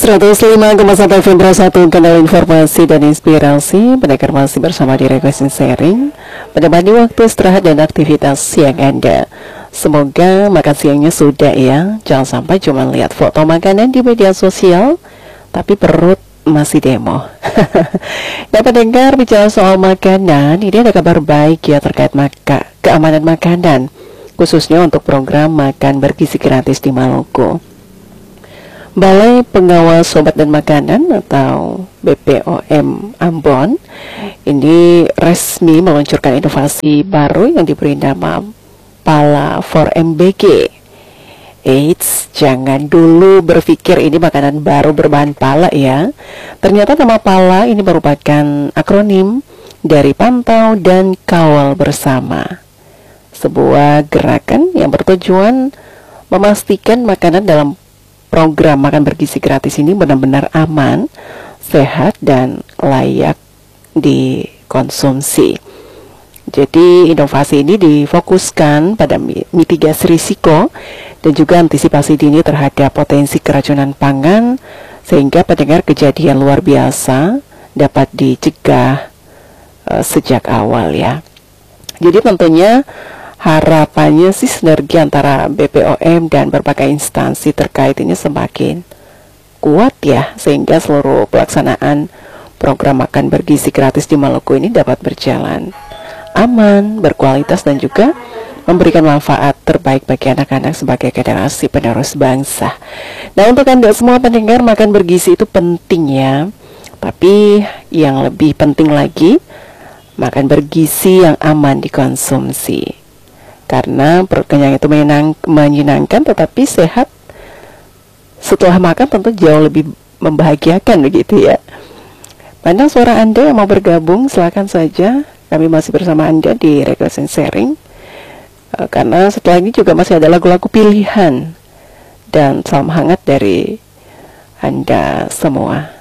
105,1 FM satu kanal informasi dan inspirasi. Pendengar masih bersama di Requesting Sharing, menemani waktu istirahat dan aktivitas siang Anda. Semoga makan siangnya sudah ya. Jangan sampai cuma lihat foto makanan di media sosial tapi perut masih demo. Nah, pendengar, bicara soal makanan, ini ada kabar baik ya terkait keamanan makanan, khususnya untuk program makan bergizi gratis di Maluku. Balai Pengawal Obat dan Makanan atau BPOM Ambon ini resmi meluncurkan inovasi baru yang diberi nama Pala for MBG. Eits, jangan dulu berpikir ini makanan baru berbahan pala ya. Ternyata nama pala ini merupakan akronim dari Pantau dan Kawal Bersama, sebuah gerakan yang bertujuan memastikan makanan dalam program makan bergizi gratis ini benar-benar aman, sehat, dan layak dikonsumsi. Jadi inovasi ini difokuskan pada mitigasi risiko dan juga antisipasi dini terhadap potensi keracunan pangan, sehingga pendengar kejadian luar biasa dapat dicegah sejak awal ya. Jadi tentunya harapannya sih sinergi antara BPOM dan berbagai instansi terkait ini semakin kuat ya, sehingga seluruh pelaksanaan program makan bergizi gratis di Maluku ini dapat berjalan aman, berkualitas, dan juga memberikan manfaat terbaik bagi anak-anak sebagai generasi penerus bangsa. Nah, untuk Anda semua pendengar, makan bergizi itu penting ya, tapi yang lebih penting lagi, makan bergizi yang aman dikonsumsi. Karena perut kenyang itu menyenangkan, tetapi sehat setelah makan tentu jauh lebih membahagiakan begitu ya. Pandang suara Anda yang mau bergabung, silakan saja. Kami masih bersama Anda di Requesting Sharing, karena setelah ini juga masih ada lagu-lagu pilihan dan salam hangat dari Anda semua.